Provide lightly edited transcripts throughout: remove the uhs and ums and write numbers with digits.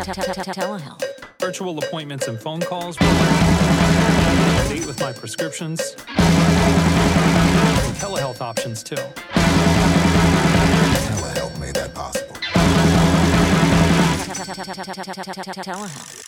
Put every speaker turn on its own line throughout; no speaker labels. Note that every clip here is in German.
Telehealth.
Virtual appointments and phone calls. Date with my prescriptions. And telehealth options too.
Telehealth made that possible.
Telehealth.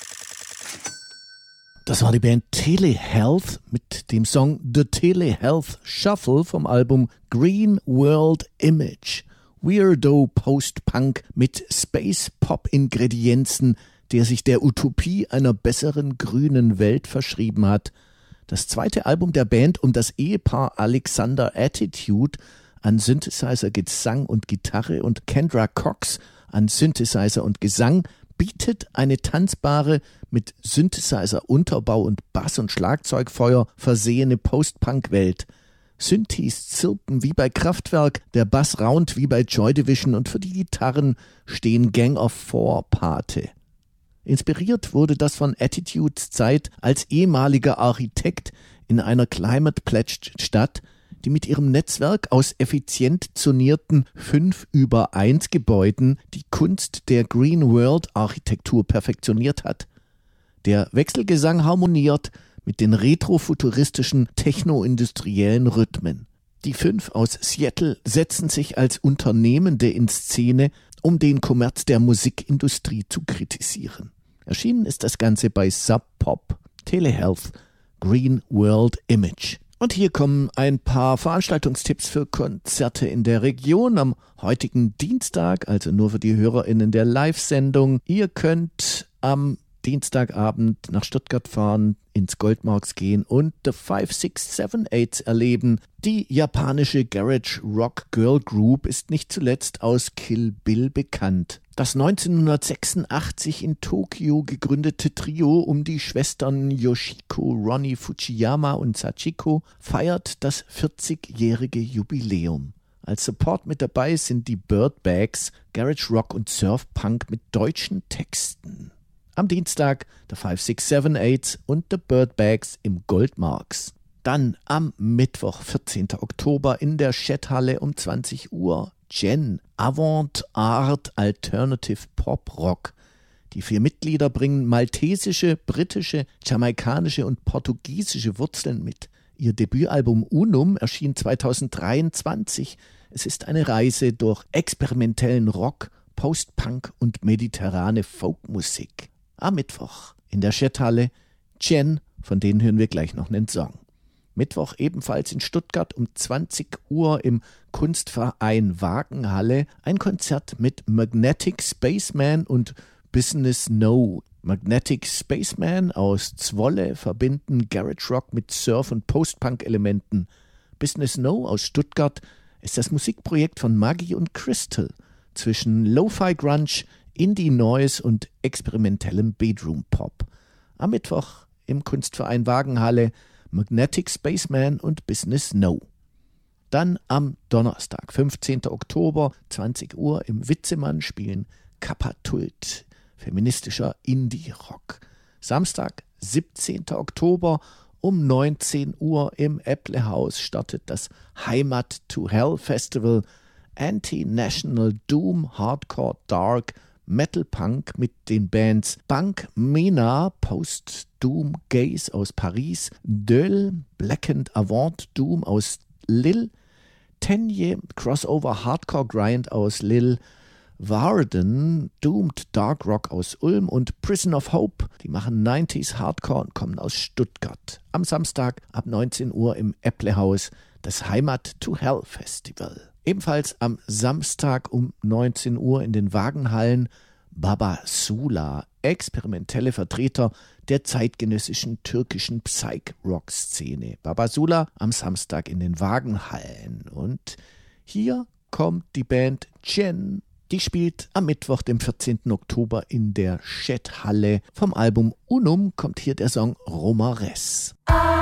Das war die Band Telehealth mit dem Song The Telehealth Shuffle vom Album Green World Image. Weirdo Post-Punk mit Space-Pop-Ingredienzen, der sich der Utopie einer besseren grünen Welt verschrieben hat. Das zweite Album der Band um das Ehepaar Alexander Attitude an Synthesizer, Gesang und Gitarre und Kendra Cox an Synthesizer und Gesang bietet eine tanzbare, mit Synthesizer-Unterbau und Bass- und Schlagzeugfeuer versehene Post-Punk-Welt. Synthes zirpen wie bei Kraftwerk, der Bass raunt wie bei Joy Division und für die Gitarren stehen Gang of Four Pate. Inspiriert wurde das von Attitudes Zeit als ehemaliger Architekt in einer Climate-Pledged-Stadt, die mit ihrem Netzwerk aus effizient zonierten 5:1 Gebäuden die Kunst der Green World Architektur perfektioniert hat. Der Wechselgesang harmoniert mit den retrofuturistischen technoindustriellen Rhythmen. Die 5 aus Seattle setzen sich als Unternehmende in Szene, um den Kommerz der Musikindustrie zu kritisieren. Erschienen ist das Ganze bei Sub Pop, Telehealth, Green World Image. Und hier kommen ein paar Veranstaltungstipps für Konzerte in der Region am heutigen Dienstag, also nur für die HörerInnen der Live-Sendung. Ihr könnt am Dienstagabend nach Stuttgart fahren, ins Goldmarks gehen und The 5678 erleben. Die japanische Garage Rock Girl Group ist nicht zuletzt aus Kill Bill bekannt. Das 1986 in Tokio gegründete Trio um die Schwestern Yoshiko, Ronnie Fujiyama und Sachiko feiert das 40-jährige Jubiläum. Als Support mit dabei sind die Birdbags, Garage Rock und Surf Punk mit deutschen Texten. Am Dienstag The 5678 und The Birdbags im Goldmarks. Dann am Mittwoch, 14. Oktober in der Schetthalle um 20 Uhr Gen, Avant-Art Alternative Pop Rock. Die 4 Mitglieder bringen maltesische, britische, jamaikanische und portugiesische Wurzeln mit. Ihr Debütalbum Unum erschien 2023. Es ist eine Reise durch experimentellen Rock, Post-Punk und mediterrane Folkmusik. Am Mittwoch in der Schetthalle Gen, von denen hören wir gleich noch einen Song. Mittwoch ebenfalls in Stuttgart um 20 Uhr im Kunstverein Wagenhalle ein Konzert mit Magnetic Spaceman und Business No. Magnetic Spaceman aus Zwolle verbinden Garage Rock mit Surf- und Post-Punk-Elementen. Business No aus Stuttgart ist das Musikprojekt von Maggie und Crystal zwischen Lo-Fi Grunge, Indie Noise und experimentellem Bedroom Pop. Am Mittwoch im Kunstverein Wagenhalle Magnetic Spaceman und Business No. Dann am Donnerstag, 15. Oktober, 20 Uhr im Witzemann spielen Kapatult, feministischer Indie-Rock. Samstag, 17. Oktober um 19 Uhr im Äpplehaus startet das Heimat to Hell Festival, Anti-National Doom, Hardcore, Dark, Metal Punk mit den Bands Bank Mena, Post-Doom Gaze aus Paris, Döll, Blackened Avant Doom aus Lille, Tenje, Crossover Hardcore Grind aus Lille, Varden, Doomed Dark Rock aus Ulm und Prison of Hope, die machen 90s Hardcore und kommen aus Stuttgart. Am Samstag ab 19 Uhr im Äpplehaus das Heimat to Hell Festival. Ebenfalls am Samstag um 19 Uhr in den Wagenhallen Baba Sula, experimentelle Vertreter der zeitgenössischen türkischen Psych-Rock-Szene. Baba Sula am Samstag in den Wagenhallen. Und hier kommt die Band Gen. Die spielt am Mittwoch, dem 14. Oktober in der Schetthalle. Vom Album Unum kommt hier der Song Romares.